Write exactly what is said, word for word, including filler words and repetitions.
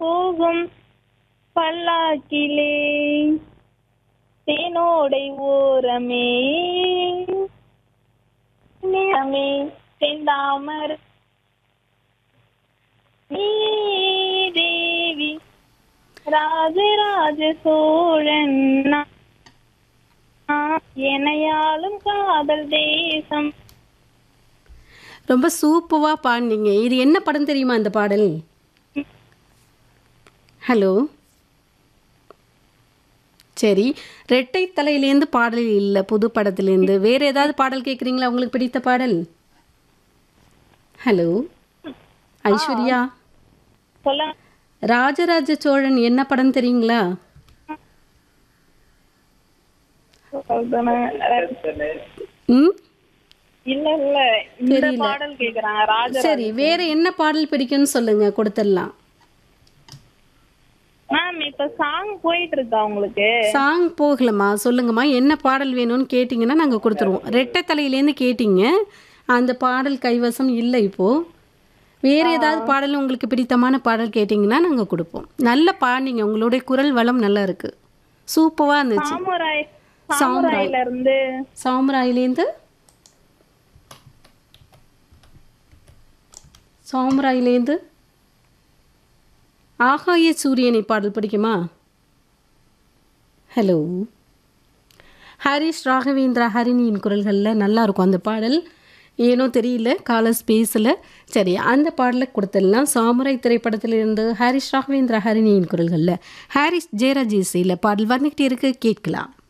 போகும் பல்லாக்கிலே தேனோடை ஓரமே நிறமே செந்தாமரை நீ தேவி ராஜராஜ சோழன் நான் எனையாளும் காதல் தேசம். ரொம்ப சூப்பராக பாடினீங்க. இது என்ன படம் தெரியுமா இந்த பாடல்? ஹலோ, சரி, ரெட்டை தலையிலேருந்து பாடல் இல்லை, புது படத்துலேருந்து வேறு ஏதாவது பாடல் கேட்குறீங்களா? உங்களுக்கு பிடித்த பாடல்? ஹலோ ஐஸ்வர்யா, சொல்ல ராஜராஜ சோழன் என்ன படம் தெரியுங்களா? ம் இல்ல இல்ல இந்த பாடல் கேக்குறாங்க ராஜா. சரி, வேற என்ன பாடல் பிடிக்கும்னு சொல்லுங்க, கொடுத்துடலாம். மேம் இப்ப சாங் போயிட்டு இருக்கா உங்களுக்கு? சாங் போகலம்மா, சொல்லுங்கம்மா என்ன பாடல் வேணும்னு கேட்டிங்கன்னா நாங்கள் கொடுத்துருவோம். ரெட்டை தலையிலேருந்து கேட்டிங்க, அந்த பாடல் கைவசம் இல்லை இப்போது. வேறு ஏதாவது பாடல் உங்களுக்கு பிடித்தமான பாடல் கேட்டிங்கன்னா நாங்கள் கொடுப்போம். நல்லா பாடினீங்க, உங்களுடைய குரல் வளம் நல்லா இருக்குது, சூப்பராக இருந்துச்சு. சாமுராய் சாமுராயில இருந்து சாமுராயிலேருந்து சாமுராயிலேருந்து ஆகாய சூரியனை பாடல் பிடிக்குமா? ஹலோ, ஹரிஷ் ராகவேந்திரா ஹரிணியின் குரல்களில் நல்லாயிருக்கும் அந்த பாடல். ஏனோ தெரியல, கால ஸ்பேஸில். சரி, அந்த பாடலை கொடுத்துடலாம். சாமுராய் திரைப்படத்திலிருந்து ஹரிஷ் ராகவேந்திரா ஹரிணியின் குரல்களில் ஹாரிஸ் ஜெயராஜ் இசையில் பாடல் வந்துக்கிட்டே இருக்கு, கேட்கலாம்.